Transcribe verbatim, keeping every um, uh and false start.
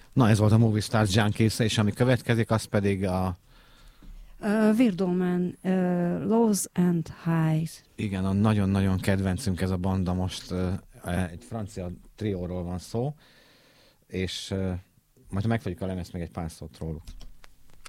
Na, ez volt a Movie Stars Junkies, és ami következik, az pedig a... Uh, Virdomen, uh, Lows and Highs. Igen, a nagyon-nagyon kedvencünk ez a banda most. Uh, egy francia trióról van szó, és uh, majd ha megfogjuk a lemezt, meg egy pár szót róluk.